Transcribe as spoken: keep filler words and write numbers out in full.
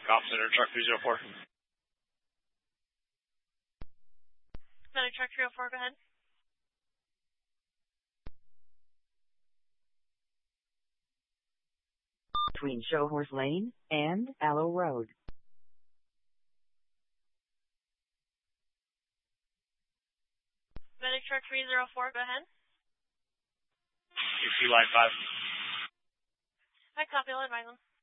Golf Center, truck three zero four. Medic truck three oh four, go ahead. Between Showhorse Lane and Aloe Road. Medic truck three zero four, go ahead. Q Q line five. I copy, I'll advise them.